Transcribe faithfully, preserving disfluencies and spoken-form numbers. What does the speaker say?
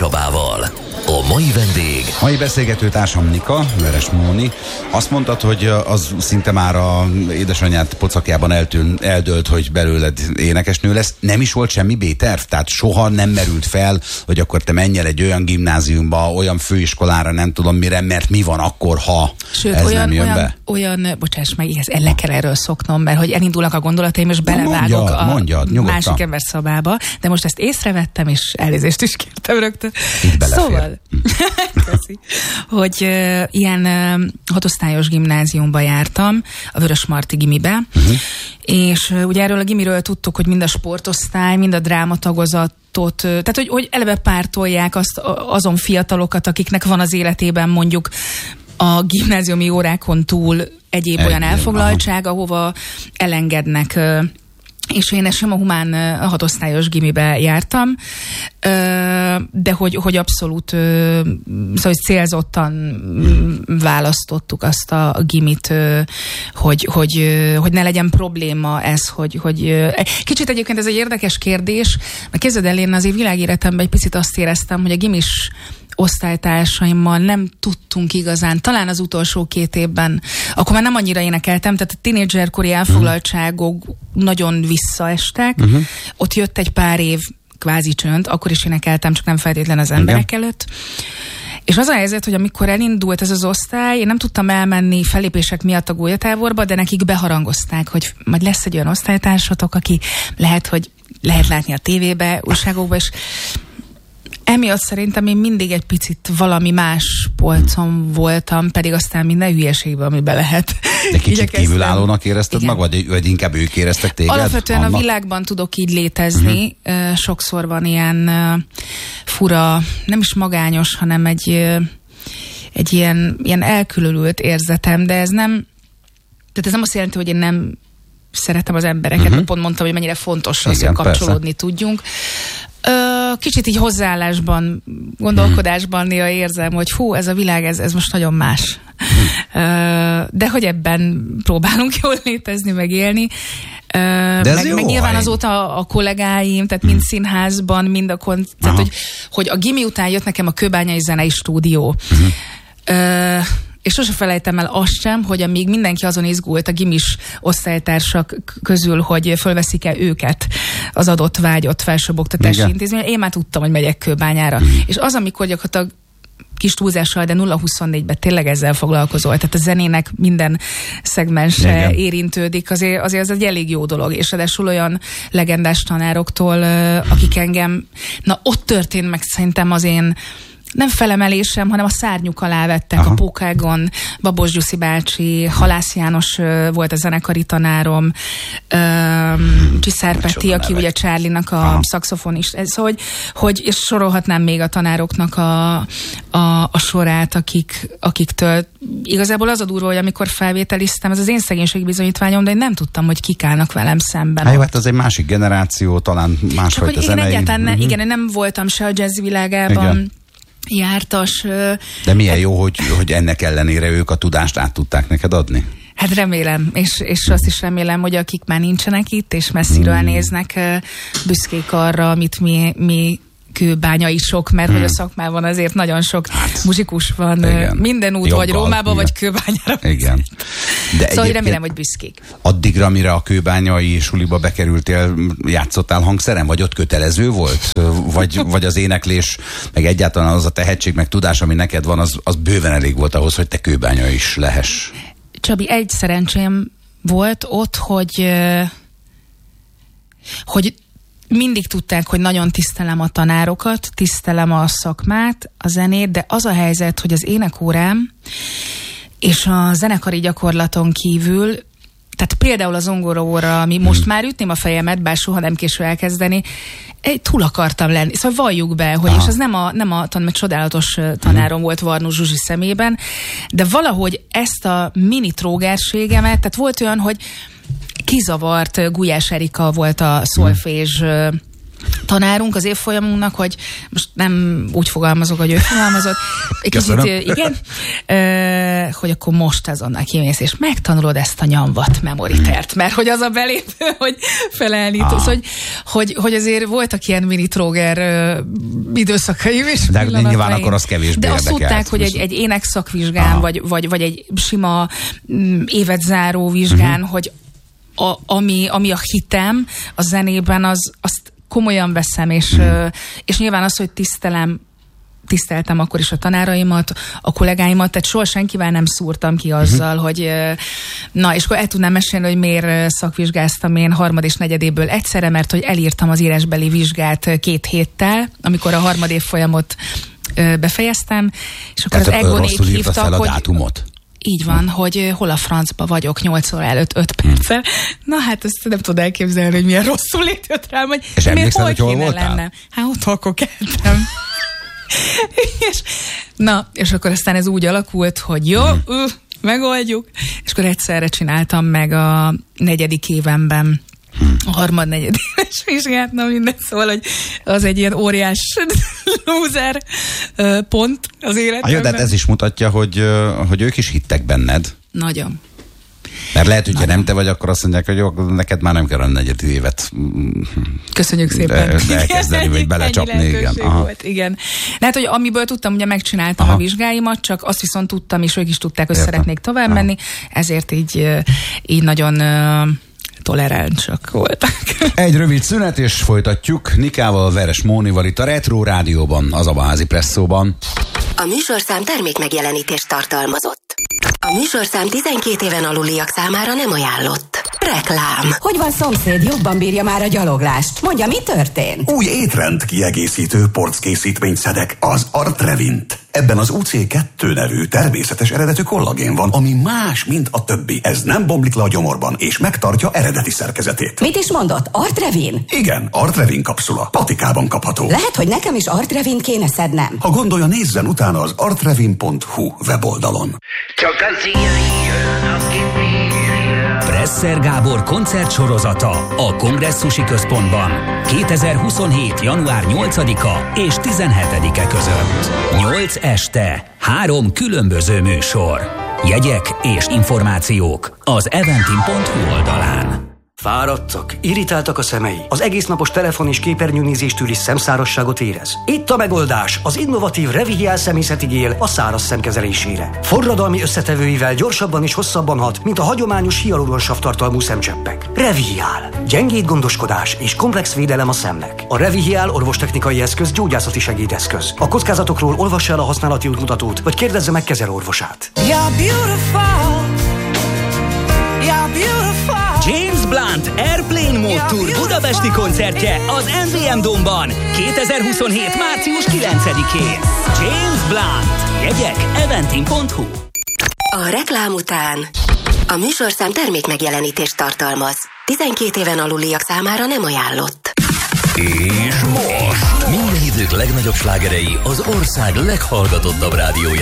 Csabával. A mai vendég... Mai beszélgető társam Nika, Veres Móni. Azt mondtad, hogy az szinte már a édesanyád pocakjában eltűn, eldőlt, hogy belőled énekesnő lesz. Nem is volt semmi B-terv? Tehát soha nem merült fel, hogy akkor te menj el egy olyan gimnáziumba, olyan főiskolára, nem tudom mire, mert mi van akkor, ha Sőt, ez olyan, nem jön olyan, be? olyan, bocsáss meg, ehhez el kell erről szoknom, mert hogy elindulnak a gondolataim, és belevágok mondjad, a mondjad, másik ember szobába, de most ezt észrevettem, és elnézést is kértem rögtön. Itt belefér. Szóval, köszi, hogy uh, ilyen uh, hatosztályos gimnáziumba jártam, a Vörösmarty gimibe, uh-huh. és uh, ugye erről a gimiről tudtuk, hogy mind a sportosztály, mind a drámatagozat, tehát, hogy, hogy eleve pártolják azt, azon fiatalokat, akiknek van az életében mondjuk a gimnáziumi órákon túl egyéb Egy, olyan elfoglaltság, aha. ahova elengednek. És én sem a humán a hatosztályos gimibe jártam, de hogy, hogy abszolút szóval célzottan választottuk azt a gimit, hogy, hogy, hogy ne legyen probléma ez, hogy, hogy kicsit egyébként ez egy érdekes kérdés, mert képzeld el, én azért világéletemben egy picit azt éreztem, hogy a gimis osztálytársaimmal nem tudtunk igazán, talán az utolsó két évben, akkor már nem annyira énekeltem, tehát a tínédzserkori elfoglaltságok uh-huh. nagyon visszaestek, uh-huh. ott jött egy pár év kvázi csönd, akkor is énekeltem, csak nem feltétlen az emberek Igen. előtt. És az a helyzet, hogy amikor elindult ez az osztály, én nem tudtam elmenni fellépések miatt a gólyatáborba, de nekik beharangozták, hogy majd lesz egy olyan osztálytársatok, aki lehet, hogy lehet látni a tévébe, újságokba, és emiatt szerintem én mindig egy picit valami más polcon voltam, pedig aztán minden hülyeségben, amiben lehet. De kicsit kívülállónak érezted Igen. mag, vagy, vagy inkább ők éreztek téged? Alapvetően Anna? A világban tudok így létezni. Uh-huh. Sokszor van ilyen uh, fura, nem is magányos, hanem egy, uh, egy ilyen, ilyen elkülönült érzetem, de ez nem, tehát ez nem azt jelenti, hogy én nem szeretem az embereket, uh-huh. pont mondtam, hogy mennyire fontos az, hogy kapcsolódni persze. tudjunk. Kicsit így hozzáállásban, gondolkodásban néha érzem, hogy hú, ez a világ, ez, ez most nagyon más. De hogy ebben próbálunk jól létezni, meg élni. Meg, meg nyilván azóta a kollégáim, tehát mind színházban, mind a kon... tehát, hogy, hogy a gimi után jött nekem a Kőbányai Zenei Stúdió. Uh-huh. Uh, És sose felejtem el azt sem, hogy amíg mindenki azon izgult a gimis osztálytársak közül, hogy fölveszik-e őket az adott vágyott felsőoktatási intézményre, én már tudtam, hogy megyek Kőbányára. Mm. És az, amikor gyakorlatilag kis túlzással, de nulla huszonnégyben tényleg ezzel foglalkozol, tehát a zenének minden szegmense Igen. érintődik, azért, azért ez egy elég jó dolog, és ráadásul olyan legendás tanároktól, akik engem, na ott történt meg szerintem az én nem felemelésem, hanem a szárnyuk alá vettek Aha. a Pókágon. Babos Gyuszi bácsi, Halász János volt a zenekari tanárom, um, Csiszár Peti, aki ugye Charlie-nak a Aha. szaxofonist. Ez, hogy, hogy, és sorolhatnám még a tanároknak a, a, a sorát, akik, akiktől igazából az a durva, hogy amikor felvételiztem, ez az én szegénységbizonyítványom, de én nem tudtam, hogy kik állnak velem szemben. Hát, hát az egy másik generáció, talán másfajta zenei. Csak egyáltalán uh-huh. igen, én nem voltam se a jazz világában, igen. jártas. De milyen hát, jó, hogy, hogy ennek ellenére ők a tudást át tudták neked adni? Hát remélem, és, és azt is remélem, hogy akik már nincsenek itt, és messziről hmm. néznek, büszkék arra, amit mi, mi kőbányai sok, mert hmm. hogy a szakmában azért nagyon sok hát, muzsikus van, igen. minden út, Joggal, vagy Rómába, igen. vagy Kőbányára. Igen. De szóval remélem, hogy büszkék. Addigra, mire a kőbányai suliba bekerültél, játszottál hangszeren, vagy ott kötelező volt? Vagy, vagy az éneklés, meg egyáltalán az a tehetség, meg tudás, ami neked van, az, az bőven elég volt ahhoz, hogy te kőbányai is lehess? Csabi, egy szerencsém volt ott, hogy hogy mindig tudták, hogy nagyon tisztelem a tanárokat, tisztelem a szakmát, a zenét, de az a helyzet, hogy az énekórám és a zenekari gyakorlaton kívül, tehát például a zongoraóra, ami hmm. most már ütném a fejemet, bár soha nem késő elkezdeni, egy túl akartam lenni. Szóval valljuk be, hogy, Aha. és az nem a, nem a tan, csodálatos tanárom hmm. volt Varnó Zsuzsi szemében, de valahogy ezt a mini trógerségemet, tehát volt olyan, hogy kizavart, Gulyás Erika volt a szolfés tanárunk az évfolyamunknak, hogy most nem úgy fogalmazok, hogy ő fogalmazott, kicsit, igen, ö, hogy akkor most azonnal kimész, és megtanulod ezt a nyomvat memoritert, mert hogy az a belépő, hogy felelnítasz, hogy, hogy, hogy azért voltak ilyen mini tróger időszakaim is. De nyilván akkor az kevésbé De érdekelt. azt tudták, hogy egy, egy énekszakvizsgán, vagy, vagy, vagy egy sima évet vizsgán, uh-huh. hogy a, ami, ami a hitem a zenében, az, azt komolyan veszem, és, hmm. és nyilván az, hogy tisztelem, tiszteltem akkor is a tanáraimat, a kollégáimat, tehát soha senkivel nem szúrtam ki azzal, hmm. hogy na, és akkor el tudnám mesélni, hogy miért szakvizsgáztam én harmad és negyedéből egyszerre, mert hogy elírtam az írásbeli vizsgát két héttel, amikor a harmadév folyamot befejeztem, és akkor tehát az Egonék hívtak, fel a hogy... dátumot. Így van, hogy hol a francba vagyok nyolc óra előtt öt perccel. Hmm. Na hát ezt nem tudod elképzelni, hogy milyen rosszul lét rám, hogy és emlékszel, hogy hol voltál? Lenne. Hát ott akkor keltem. és, na, és akkor aztán ez úgy alakult, hogy jó, hmm. uh, megoldjuk, és akkor egyszerre csináltam meg a negyedik évemben Hmm. a harmad negyedéves vizsgát, na mindegy, szóval, hogy az egy ilyen óriás loser uh, pont az életemben. Jó, de hát ez is mutatja, hogy, uh, hogy ők is hittek benned. Nagyon. Mert lehet, hogy ha nem te vagy, akkor azt mondják, hogy jó, neked már nem kell a negyedik évet. Köszönjük szépen. De elkezdeni, vagy belecsapni. Igen. Volt, igen. Lehet, hogy amiből tudtam, ugye megcsináltam Aha. a vizsgáimat, csak azt viszont tudtam, és ők is tudták, hogy Értem. szeretnék tovább Aha. menni, ezért így, így nagyon... toleránsak voltak. Egy rövid szünet, és folytatjuk Nikával, Veres Mónival itt a Retro Rádióban, az Abaházi Presszóban. A műsorszám termék megjelenítést tartalmazott. A műsorszám tizenkét éven aluliak számára nem ajánlott. Reklám. Hogy van, szomszéd? Jobban bírja már a gyaloglást. Mondja, mi történt? Új étrend kiegészítő porckészítményt szedek, az Artrevint. Ebben az u cé kettő nevű természetes eredetű kollagén van, ami más, mint a többi. Ez nem bomlik le a gyomorban, és megtartja eredeti szerkezetét. Mit is mondott? Artrevin? Igen, Artrevin kapszula. Patikában kapható. Lehet, hogy nekem is Artrevin kéne szednem. Ha gondolja, nézzen utána az artrevin pont hu weboldalon. Csak az ilyen, aki Presser Gábor koncertsorozata a Kongresszusi Központban kétezer-huszonhét. január nyolcadika és tizenhetedike között. nyolc este, három különböző műsor. Jegyek és információk az eventim pont hu oldalán. Fáradtak, irritáltak a szemei, az egész napos telefon és képernyőnézéstől is szemszárasságot érez. Itt a megoldás, az innovatív Revihial szemészeti gél a száraz szem kezelésére. Forradalmi összetevőivel gyorsabban és hosszabban hat, mint a hagyományos hialuronsav tartalmú szemcseppek. Revihial. Gyengéd gondoskodás és komplex védelem a szemnek. A Revihial orvostechnikai eszköz gyógyászati segédeszköz. A kockázatokról olvassa el a használati útmutatót, vagy kérdezze meg kezelőorvosát. You're beautiful. You're beautiful. James Blunt Airplane Mode Tour budapesti koncertje az em vé em Dome-ban kétezer-huszonhét. március kilencedikén. James Blunt. Jegyek eventim pont hu. A reklám után a műsorszám termék megjelenítést tartalmaz. tizenkét éven aluliak számára nem ajánlott. És most minden idők legnagyobb slágerei az ország leghallgatottabb rádiójában.